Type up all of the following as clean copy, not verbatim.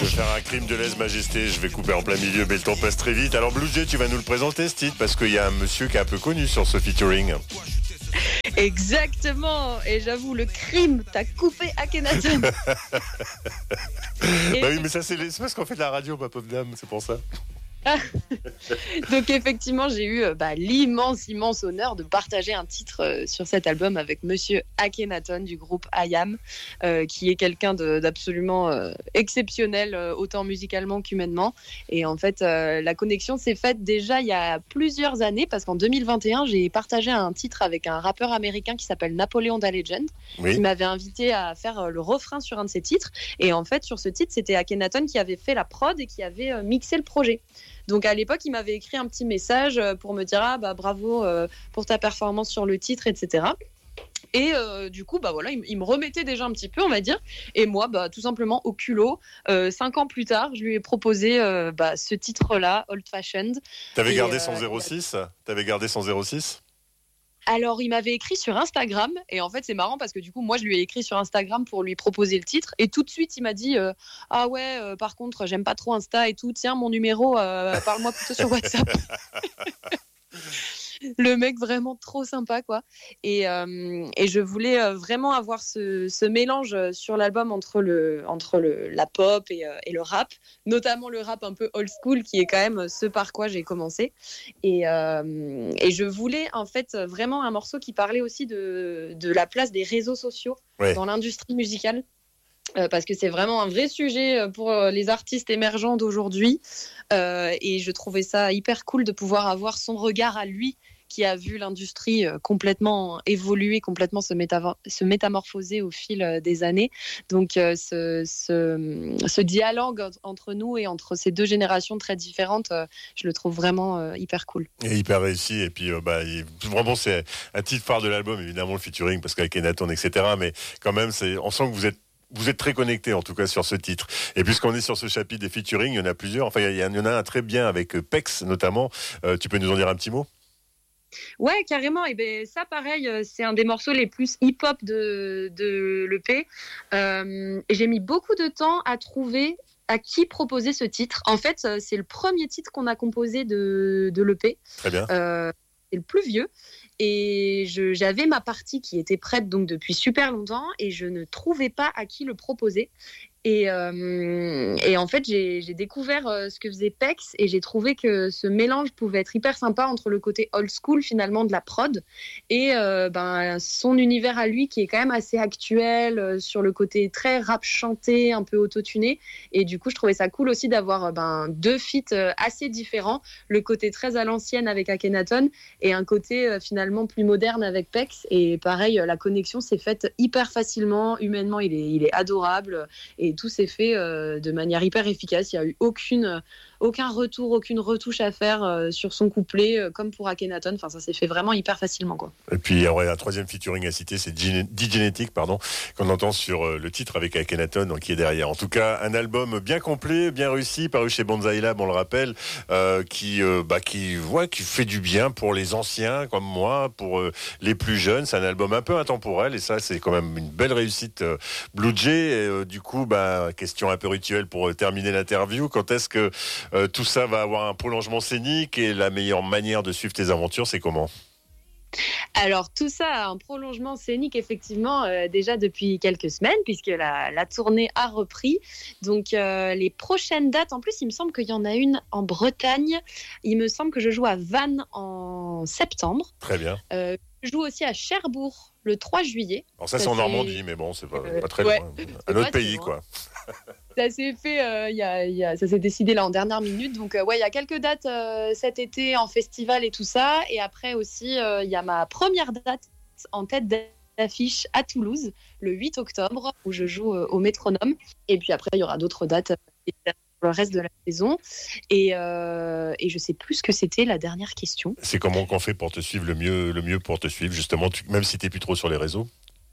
vais faire un crime de lèse-majesté. Je vais couper en plein milieu, mais le temps passe très vite. Alors Blue Jay, tu vas nous le présenter ce titre parce qu'il y a un monsieur qui est un peu connu sur ce featuring. Exactement. Et j'avoue, le crime, t'as coupé Akhenaton. Bah oui, mais ça c'est parce qu'on fait de la radio, ma pauvre dame, c'est pour ça. Donc effectivement, j'ai eu l'immense honneur de partager un titre sur cet album avec Monsieur Akhenaton du groupe I.Am, qui est quelqu'un d'absolument exceptionnel, autant musicalement qu'humainement. Et en fait, la connexion s'est faite déjà il y a plusieurs années, parce qu'en 2021, j'ai partagé un titre avec un rappeur américain qui s'appelle Napoleon Da Legend, qui m'avait invité à faire le refrain sur un de ses titres. Et en fait, sur ce titre, c'était Akhenaton qui avait fait la prod et qui avait mixé le projet. Donc à l'époque, il m'avait écrit un petit message pour me dire bravo pour ta performance sur le titre, etc. Et du coup, voilà, il me remettait déjà un petit peu, on va dire. Et moi, tout simplement au culot, 5 ans plus tard, je lui ai proposé ce titre-là, Old Fashioned. T'avais gardé son 06 ? Alors, il m'avait écrit sur Instagram, et en fait, c'est marrant parce que du coup, moi, je lui ai écrit sur Instagram pour lui proposer le titre, et tout de suite, il m'a dit ah ouais, par contre, j'aime pas trop Insta et tout, tiens, mon numéro, parle-moi plutôt sur WhatsApp. Le mec vraiment trop sympa, quoi. Et je voulais vraiment avoir ce mélange sur l'album entre la pop et le rap, notamment le rap un peu old school qui est quand même ce par quoi j'ai commencé. Et je voulais en fait vraiment un morceau qui parlait aussi de la place des réseaux sociaux dans l'industrie musicale. Parce que c'est vraiment un vrai sujet pour les artistes émergents d'aujourd'hui. Et je trouvais ça hyper cool de pouvoir avoir son regard à lui, qui a vu l'industrie complètement évoluer, complètement se métamorphoser au fil des années. Donc ce dialogue entre nous et entre ces deux générations très différentes, je le trouve vraiment hyper cool. Et hyper réussi. Et puis vraiment, c'est un titre phare de l'album, évidemment, le featuring, parce qu'avec Akhenaton, etc. Mais quand même, on sent que vous êtes très connectés, en tout cas, sur ce titre. Et puisqu'on est sur ce chapitre des featuring, il y en a plusieurs. Enfin, il y en a un très bien avec Pex, notamment. Tu peux nous en dire un petit mot ? Ouais, carrément. Et ça, pareil, c'est un des morceaux les plus hip-hop de l'EP. Et j'ai mis beaucoup de temps à trouver à qui proposer ce titre. En fait, c'est le premier titre qu'on a composé de l'EP. Très bien. C'est le plus vieux. Et j'avais ma partie qui était prête donc depuis super longtemps et je ne trouvais pas à qui le proposer. Et en fait, j'ai découvert ce que faisait Pex et j'ai trouvé que ce mélange pouvait être hyper sympa entre le côté old school finalement de la prod et son univers à lui qui est quand même assez actuel sur le côté très rap chanté, un peu autotuné. Et du coup, je trouvais ça cool aussi d'avoir deux feats assez différents, le côté très à l'ancienne avec Akhenaton et un côté finalement plus moderne avec Pex. Et pareil, la connexion s'est faite hyper facilement, humainement, il est adorable et tout s'est fait de manière hyper efficace. Il n'y a eu aucun retour, aucune retouche à faire sur son couplet, comme pour Akhenaton. Enfin, ça s'est fait vraiment hyper facilement, quoi. Et puis, un troisième featuring à citer, c'est D-Genetic, qu'on entend sur le titre avec Akhenaton, qui est derrière. En tout cas, un album bien complet, bien réussi, paru chez Banzai Lab, on le rappelle, qui fait du bien pour les anciens comme moi, pour les plus jeunes. C'est un album un peu intemporel, et ça, c'est quand même une belle réussite. Blue Jay, du coup, question un peu rituelle pour terminer l'interview. Quand est-ce que tout ça va avoir un prolongement scénique et la meilleure manière de suivre tes aventures, c'est comment ? Alors tout ça a un prolongement scénique effectivement déjà depuis quelques semaines puisque la tournée a repris. Donc les prochaines dates, en plus il me semble qu'il y en a une en Bretagne. Il me semble que je joue à Vannes en septembre. Très bien. Je joue aussi à Cherbourg le 3 juillet. Alors ça c'est en Normandie, mais bon, c'est pas très loin. Un autre pays, quoi. Ça s'est fait, ça s'est décidé là en dernière minute. Donc, il y a quelques dates cet été en festival et tout ça. Et après aussi, il y a ma première date en tête d'affiche à Toulouse, le 8 octobre, où je joue au Métronome. Et puis après, il y aura d'autres dates pour le reste de la saison. Et je sais plus ce que c'était la dernière question. C'est comment qu'on fait pour te suivre le mieux pour te suivre, justement, même si tu n'es plus trop sur les réseaux ?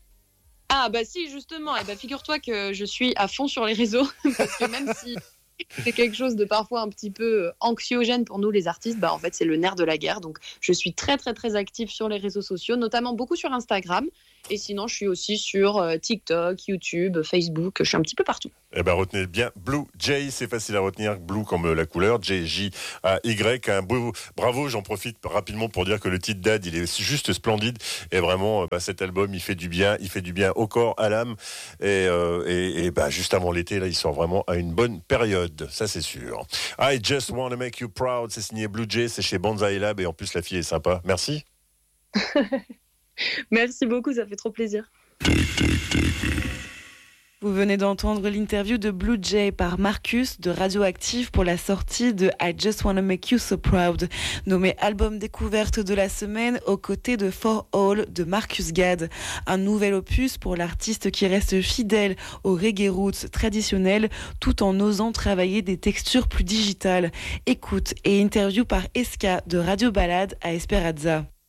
Ah si, justement, figure-toi que je suis à fond sur les réseaux, parce que même si c'est quelque chose de parfois un petit peu anxiogène pour nous les artistes, en fait c'est le nerf de la guerre, donc je suis très très très active sur les réseaux sociaux, notamment beaucoup sur Instagram, Et sinon, je suis aussi sur TikTok, YouTube, Facebook. Je suis un petit peu partout. Eh ben, retenez bien Blue Jay, c'est facile à retenir. Blue comme la couleur, J, J-A-Y. Bravo, j'en profite rapidement pour dire que le titre d'Ad, il est juste splendide. Et vraiment, cet album, il fait du bien au corps, à l'âme. Et juste avant l'été, là, il sort vraiment à une bonne période. Ça, c'est sûr. I Just Wanna Make You Proud, c'est signé Blue Jay, c'est chez Banzai Lab. Et en plus, la fille est sympa. Merci. Merci beaucoup, ça fait trop plaisir. Vous venez d'entendre l'interview de Blue Jay par Marcus de Radioactive pour la sortie de I Just Wanna Make You So Proud, nommé album découverte de la semaine aux côtés de For All de Marcus Gad. Un nouvel opus pour l'artiste qui reste fidèle aux reggae roots traditionnels tout en osant travailler des textures plus digitales. Écoute et interview par Eska de Radio Balade à Esperanza.